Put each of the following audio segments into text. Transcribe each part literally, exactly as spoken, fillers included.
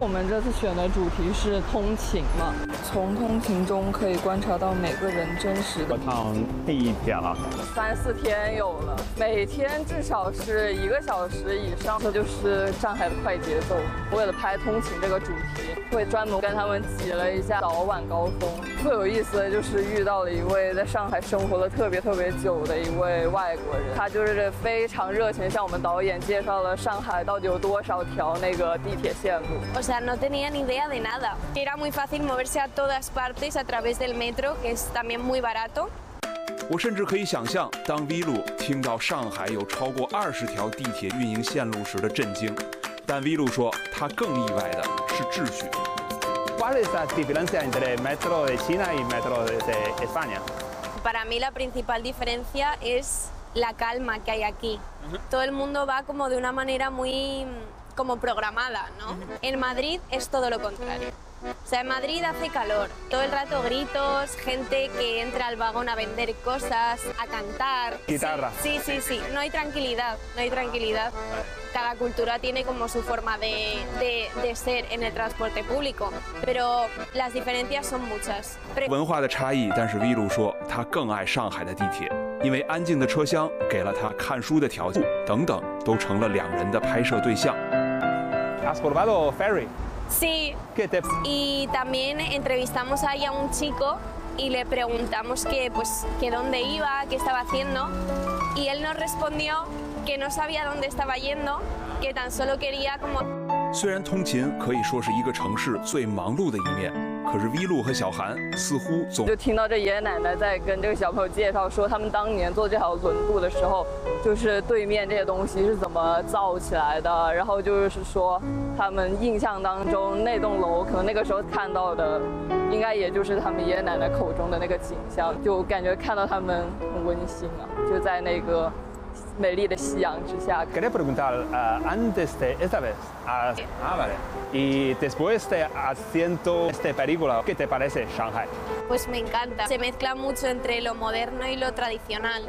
我们这次选的主题是通勤嘛，从通勤中可以观察到每个人真实的。 我趟地铁了， 三四天有了，每天至少是一个小时以上。这就是上海的快节奏。为了拍通勤这个主题，会专门跟他们挤了一下早晚高峰。最有意思的就是遇到了一位在上海生活了特别特别久的一位外国人，他就是非常热情，向我们导演介绍了上海到底有多少条那个地铁线路。 O sea, no tenía ni idea de nada. Era muy fácil moverse a todas partes a través del metro, que es también muy barato. 我甚至可以想象，当 V 路听到上海有超过二十条地铁运营线路时的震惊。但 V 路说，他更意外的是秩序。 ¿Cuál es la diferencia entre el metro de China y el metro de España? Para mí la principal diferencia es la calma que hay aquí. Todo el mundo va como de una manera muy como programada, ¿no? En Madrid es todo lo contrario. O sea, en Madrid hace calor, todo el rato gritos, gente que entra al vagón a vender cosas, a cantar. Guitarra. Sí, sí, sí, no hay tranquilidad, no hay tranquilidad. Cada cultura tiene como su forma de, de, de ser en el transporte público, pero las diferencias son muchas. 文化的差异，但是 V 路说他更爱上海的地铁，因为安静的车厢给了他看书的条件，等等，都成了两人的拍摄对象。 ¿Has probado ferry? Sí. ¿Qué te... Y también entrevistamos ahí a un chico y le preguntamos que, pues, que dónde iba, qué estaba haciendo, y él nos respondió que no sabía dónde estaba yendo, que tan solo quería como... 虽然通勤可以说是一个城市最忙碌的一面，可是 V 路和小韩似乎总就听到这爷爷奶奶在跟这个小朋友介绍说，他们当年做这条轮渡的时候，就是对面这些东西是怎么造起来的，然后就是说他们印象当中那栋楼可能那个时候看到的，应该也就是他们爷爷奶奶口中的那个景象，就感觉看到他们很温馨啊，就在那个美丽的夕阳之下。 Quería preguntar, uh, antes de esta vez, uh, ah, vale. Y después de haciendo esta película, ¿qué te parece Shanghai? Pues me encanta. Se mezcla mucho entre lo moderno y lo tradicional.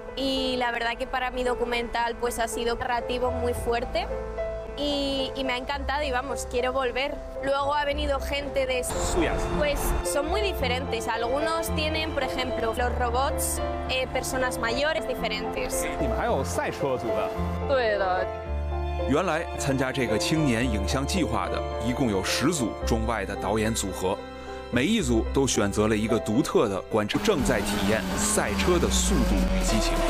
Y la verdad que para mi documental pues ha sido narrativo muy fuerte. Y, y me ha encantado y vamos, quiero volver. Luego ha venido gente de... Suyas. Pues son muy diferentes. Algunos tienen, por ejemplo, los robots, eh, personas mayores diferentes. 你们还有赛车组的？ 对的。 原来参加这个青年影像计划的，一共有十组中外的导演组合，每一组都选择了一个独特的观察，正在体验赛车的速度与激情。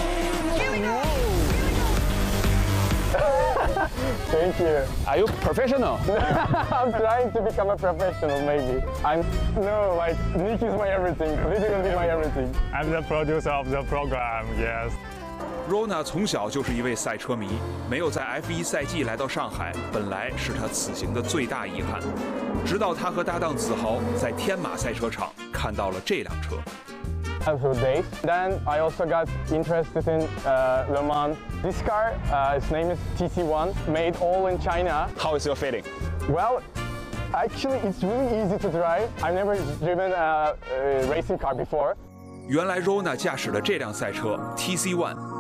Thank you. Are you professional? I'm trying to become a professional, maybe. I'm no, like Nick is my everything. Literally my everything. I'm the producer of the program. Yes. Rona 从小就是一位赛车迷，没有在 F 一 赛季来到上海，本来是他此行的最大遗憾。直到他和搭档子豪在天马赛车场看到了这辆车。 Also days. Then I also got interested in uh, Le Mans. This car, uh, its name is T C one, made all in China. How is your feeling? Well, actually, it's really easy to drive. I've never driven a, a racing car before. 原来 Rona 驾驶的这辆赛车 T C one